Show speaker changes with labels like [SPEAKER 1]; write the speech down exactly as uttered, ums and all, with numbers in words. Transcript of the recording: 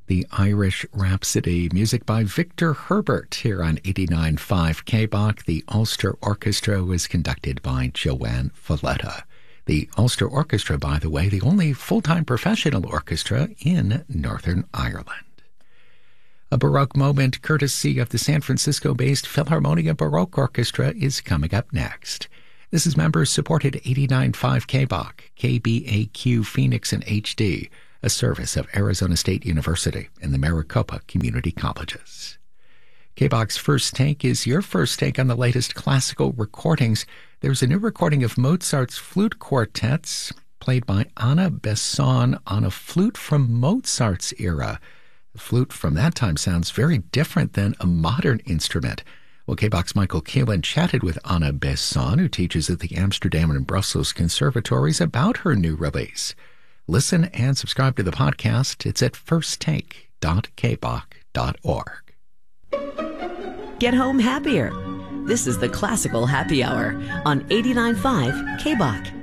[SPEAKER 1] The Irish Rhapsody, music by Victor Herbert here on eighty-nine point five K B O C. The Ulster Orchestra was conducted by Joanne Valletta. The Ulster Orchestra, by the way, the only full-time professional orchestra in Northern Ireland. A Baroque moment courtesy of the San Francisco-based Philharmonia Baroque Orchestra is coming up next. This is members-supported eighty-nine point five K B O C, K B A Q Phoenix and H D, a service of Arizona State University and the Maricopa Community Colleges. K B O C's First Take is your first take on the latest classical recordings. There's a new recording of Mozart's flute quartets, played by Anna Besson on a flute from Mozart's era. The flute from that time sounds very different than a modern instrument. Well, K B O C's Michael Kaelin chatted with Anna Besson, who teaches at the Amsterdam and Brussels conservatories, about her new release. Listen and subscribe to the podcast. It's at first take dot k b o c dot org.
[SPEAKER 2] Get home happier. This is the Classical Happy Hour on eighty-nine point five K B O C.